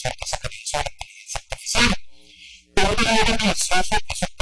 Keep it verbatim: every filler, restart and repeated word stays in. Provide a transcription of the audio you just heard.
hacer que se comienza la inteligencia artificial. Pero una era graciosa que